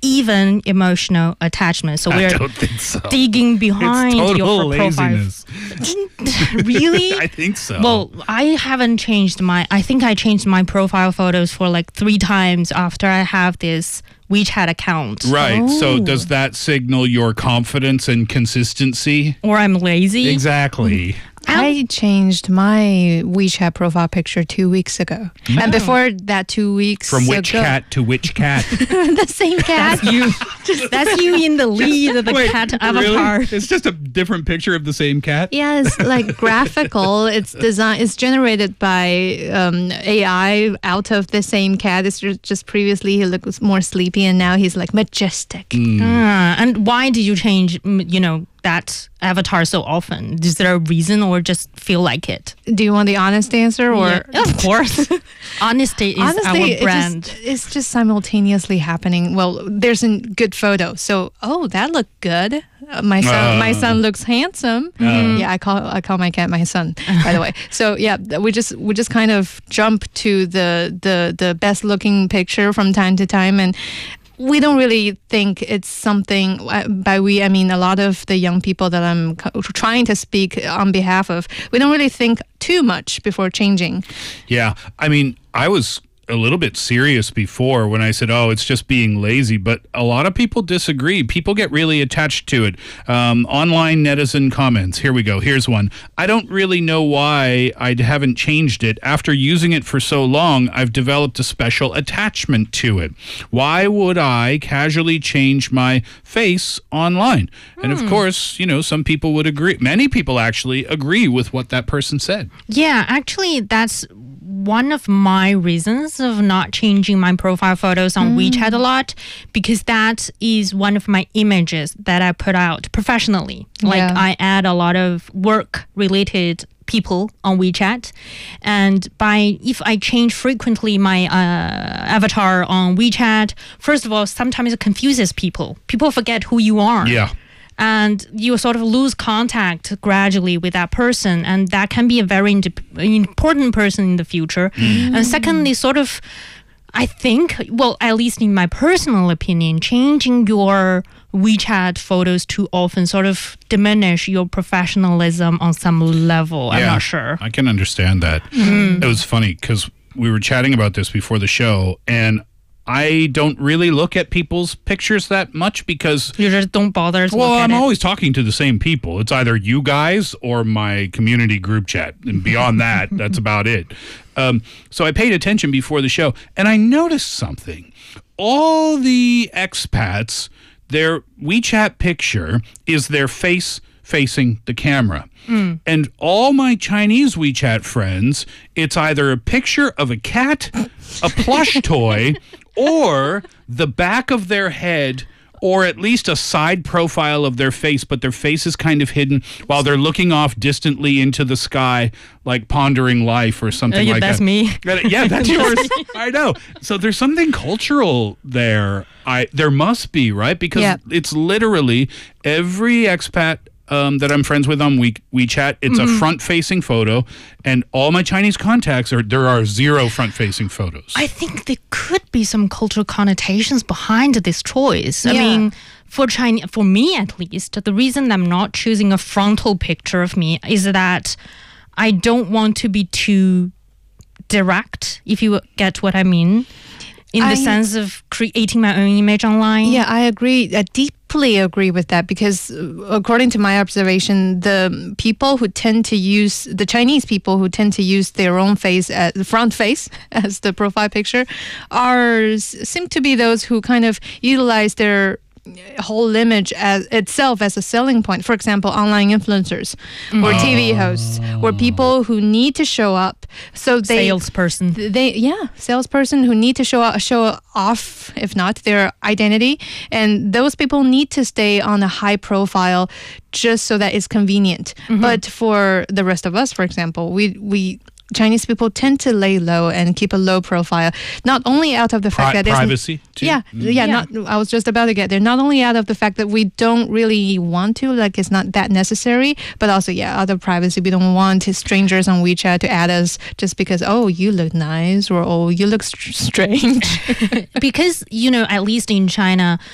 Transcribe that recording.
even emotional attachment. So I we're don't think so. digging behind It's your total profile. laziness. Really? I think so. Well, I haven't changed I think I changed my profile photos for like 3 times after I have this WeChat account. right. So does that signal your confidence and consistency? Or I'm lazy. Exactly. I changed my WeChat profile picture 2 weeks ago. And before that 2 weeks From which ago, cat to which cat? the same cat. That's you in the lead of the cat avatar. Really? It's just a different picture of the same cat? Yeah, it's like graphical. It's generated by AI out of the same cat. It's just previously he looked more sleepy and now he's like majestic. And why did you change, that avatar so often? Is there a reason or just feel like it? Do you want the honest answer or? Yeah, of course. Honesty is Honestly, our brand. it's just simultaneously happening. Well, there's a good photo, so that looked good. My son looks handsome. Yeah, I call my cat my son, by the way. So yeah, we just kind of jump to the best looking picture from time to time, and we don't really think it's something, by we, I mean a lot of the young people that I'm trying to speak on behalf of, we don't really think too much before changing. Yeah. I mean, I was a little bit serious before when I said, it's just being lazy, but a lot of people disagree. People get really attached to it. Online netizen comments. Here we go. Here's one. I don't really know why I haven't changed it. After using it for so long, I've developed a special attachment to it. Why would I casually change my face online? And of course, some people would agree. Many people actually agree with what that person said. Yeah, actually, that's one of my reasons of not changing my profile photos on WeChat a lot, because that is one of my images that I put out professionally. Like I add a lot of work-related people on WeChat, and if I change frequently my avatar on WeChat, first of all, sometimes it confuses people. People forget who you are. Yeah. And you sort of lose contact gradually with that person, and that can be a very important person in the future. And secondly, sort of, I think, well, at least in my personal opinion, changing your WeChat photos too often sort of diminish your professionalism on some level. I'm not sure. I can understand that. It was funny because we were chatting about this before the show, and I don't really look at people's pictures that much because You just don't bother to look at I'm it. always talking to the same people. It's either you guys or my community group chat. And beyond that, that's about it. So I paid attention before the show, and I noticed something. All the expats, their WeChat picture is their face facing the camera. And all my Chinese WeChat friends, it's either a picture of a cat, a plush toy, or the back of their head, or at least a side profile of their face, but their face is kind of hidden while they're looking off distantly into the sky, like pondering life or something like that's that. me. Yeah, that's yours. I know. So there's something cultural there. There must be, right? Because it's literally every expat that I'm friends with on WeChat, it's a front-facing photo, and all my Chinese contacts there are 0 front-facing photos. I think there could be some cultural connotations behind this choice. I mean, for me at least, the reason I'm not choosing a frontal picture of me is that I don't want to be too direct, if you get what I mean, in the sense of creating my own image online. Yeah, I agree. I deeply agree with that because according to my observation, the Chinese people who tend to use their own face, the front face as the profile picture, seem to be those who kind of utilize their whole image as itself as a selling point. For example, online influencers or TV hosts or people who need to show up. So salesperson who need to show off, if not their identity, and those people need to stay on a high profile just so that it's convenient. But for the rest of us, for example, we Chinese people tend to lay low and keep a low profile, not only out of the fact that privacy too? I was just about to get there. Not only out of the fact that we don't really want to, like it's not that necessary, but also out of privacy. We don't want strangers on WeChat to add us just because you look nice or you look strange. Because at least in China,